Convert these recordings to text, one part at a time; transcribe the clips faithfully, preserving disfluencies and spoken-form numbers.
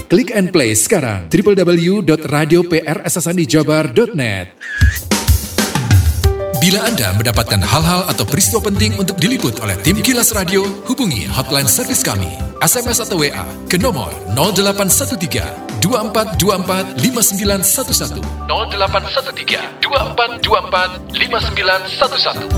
Klik and play sekarang w w w dot radio p r s s n i jabar dot net. Bila Anda mendapatkan hal-hal atau peristiwa penting untuk diliput oleh tim Kilas Radio, hubungi hotline servis kami, S M S atau W A ke nomor nol delapan satu tiga dua empat dua empat lima sembilan satu satu nol delapan satu tiga dua empat dua empat lima sembilan satu satu.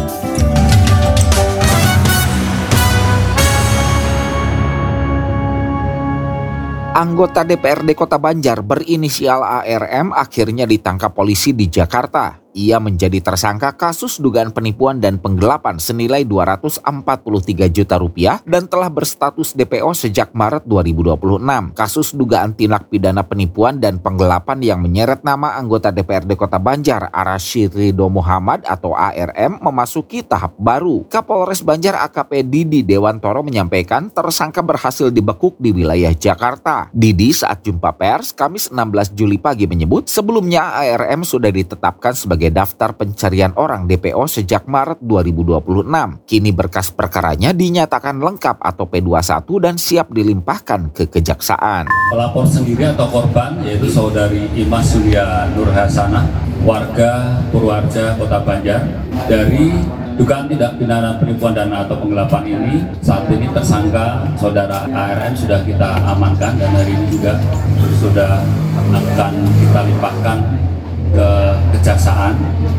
Anggota D P R D Kota Banjar berinisial A R M akhirnya ditangkap polisi di Jakarta. Ia menjadi tersangka kasus dugaan penipuan dan penggelapan senilai dua ratus empat puluh tiga juta rupiah dan telah berstatus D P O sejak Maret dua ribu dua puluh enam. Kasus dugaan tindak pidana penipuan dan penggelapan yang menyeret nama anggota D P R D Kota Banjar Arashid Ridho Muhammad atau A R M memasuki tahap baru. Kapolres Banjar A K P Didi Dewantoro menyampaikan tersangka berhasil dibekuk di wilayah Jakarta. Didi saat jumpa pers Kamis enam belas Juli pagi menyebut sebelumnya A R M sudah ditetapkan sebagai daftar pencarian orang D P O sejak Maret dua ribu dua puluh enam. Kini berkas perkaranya dinyatakan lengkap atau P dua puluh satu dan siap dilimpahkan ke kejaksaan. Pelapor sendiri atau korban yaitu saudari Imas Surya Nur Hasanah, warga Purwareja, Kota Banjar. Dari dugaan tindak pidana penipuan dan atau penggelapan ini, saat ini tersangka saudara A R M sudah kita amankan dan hari ini juga sudah akan kita limpahkan ke kejaksaan.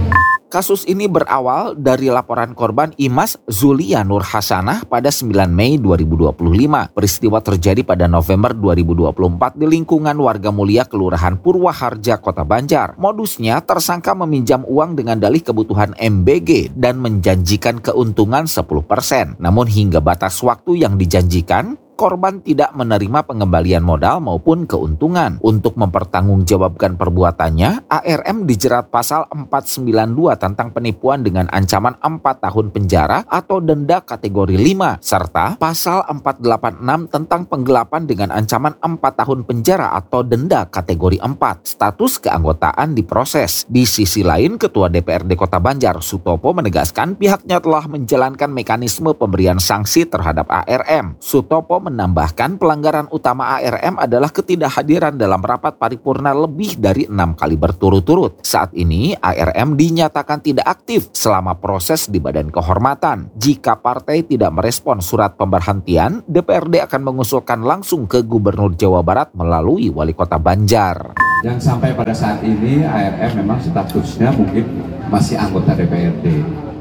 Kasus ini berawal dari laporan korban Imas Zulia Nur Hasanah pada sembilan Mei dua ribu dua puluh lima. Peristiwa terjadi pada November dua ribu dua puluh empat di lingkungan Warga Mulia Kelurahan Purwaharja, Kota Banjar. Modusnya tersangka meminjam uang dengan dalih kebutuhan M B G dan menjanjikan keuntungan sepuluh persen. Namun hingga batas waktu yang dijanjikan, korban tidak menerima pengembalian modal maupun keuntungan. Untuk mempertanggungjawabkan perbuatannya, A R M dijerat pasal empat sembilan dua tentang penipuan dengan ancaman empat tahun penjara atau denda kategori lima, serta pasal empat delapan enam tentang penggelapan dengan ancaman empat tahun penjara atau denda kategori empat. Status keanggotaan diproses. Di sisi lain, Ketua D P R D Kota Banjar Sutopo menegaskan pihaknya telah menjalankan mekanisme pemberian sanksi terhadap A R M. Sutopo menambahkan pelanggaran utama A R M adalah ketidakhadiran dalam rapat paripurna lebih dari enam kali berturut-turut. Saat ini A R M dinyatakan tidak aktif selama proses di Badan Kehormatan. Jika partai tidak merespon surat pemberhentian, D P R D akan mengusulkan langsung ke Gubernur Jawa Barat melalui Wali Kota Banjar. Yang sampai pada saat ini A R M memang statusnya mungkin masih anggota D P R D,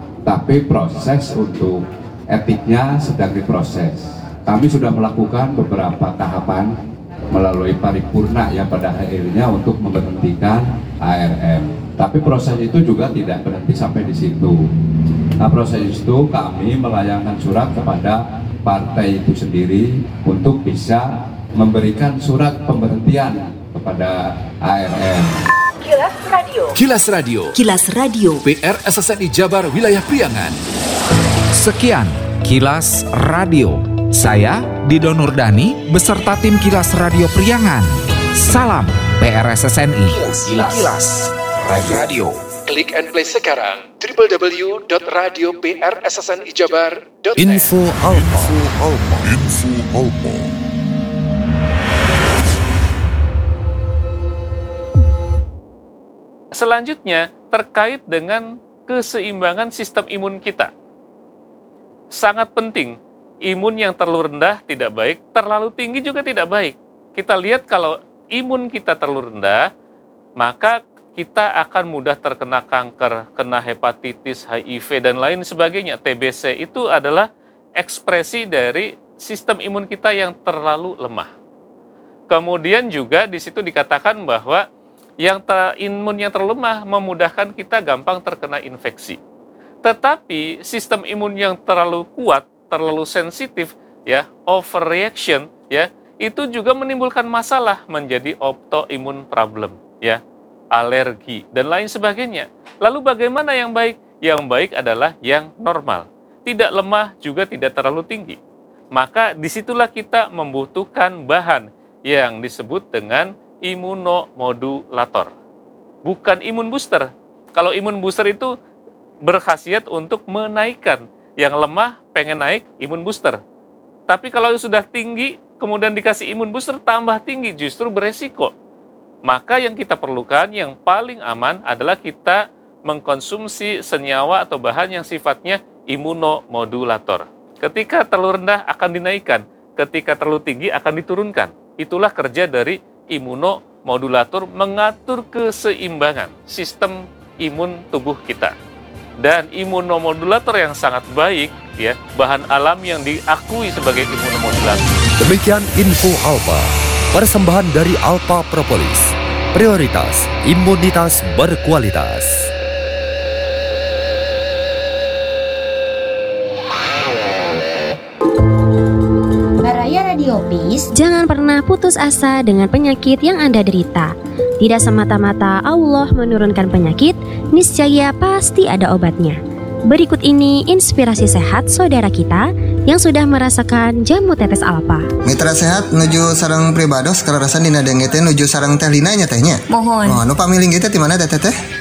tapi proses untuk etiknya sedang diproses. Kami sudah melakukan beberapa tahapan melalui paripurna yang pada akhirnya untuk memberhentikan A R M. Tapi proses itu juga tidak berhenti sampai di situ. Nah, proses itu kami melayangkan surat kepada partai itu sendiri untuk bisa memberikan surat pemberhentian kepada A R M. Kilas Radio. Kilas Radio. Kilas Radio. P R S S N I Jabar Wilayah Priangan. Sekian Kilas Radio. Saya Dido Nurdani beserta tim Kilas Radio Priangan. Salam P R S S N I. Kilas, Kilas. Radio. Klik and play sekarang w w w dot radio p r s s n i jabar dot net. Info Alpa. Info Alpa. Info Alpa. Selanjutnya terkait dengan keseimbangan sistem imun kita. Sangat penting. Imun yang terlalu rendah tidak baik, terlalu tinggi juga tidak baik. Kita lihat kalau imun kita terlalu rendah, maka kita akan mudah terkena kanker, kena hepatitis, H I V, dan lain sebagainya. T B C itu adalah ekspresi dari sistem imun kita yang terlalu lemah. Kemudian juga di situ dikatakan bahwa yang ter, imun yang terlalu lemah memudahkan kita gampang terkena infeksi. Tetapi sistem imun yang terlalu kuat, terlalu sensitif, ya, overreaction, ya, itu juga menimbulkan masalah menjadi autoimmune problem, ya, alergi dan lain sebagainya. Lalu bagaimana yang baik? Yang baik adalah yang normal, tidak lemah juga tidak terlalu tinggi. Maka disitulah kita membutuhkan bahan yang disebut dengan imunomodulator, bukan imun booster. Kalau imun booster itu berkhasiat untuk menaikkan. Yang lemah pengen naik imun booster. Tapi kalau sudah tinggi kemudian dikasih imun booster tambah tinggi, justru beresiko. Maka yang kita perlukan, yang paling aman adalah kita mengkonsumsi senyawa atau bahan yang sifatnya imunomodulator. Ketika terlalu rendah akan dinaikkan, ketika terlalu tinggi akan diturunkan. Itulah kerja dari imunomodulator, mengatur keseimbangan sistem imun tubuh kita. Dan imunomodulator yang sangat baik, ya, bahan alam yang diakui sebagai imunomodulator. Demikian info Alpa, persembahan dari Alpa Propolis. Prioritas imunitas berkualitas. Baraya Radio Peace, jangan pernah putus asa dengan penyakit yang Anda derita. Tidak semata-mata Allah menurunkan penyakit, niscaya pasti ada obatnya. Berikut ini inspirasi sehat saudara kita yang sudah merasakan jamu tetes Alpa. Mitra sehat nuju sareng pribados kararasan dina dengete nuju sareng teh lina nya tehnya. Mohon. Oh, nu pamiling kita di mana teh teh?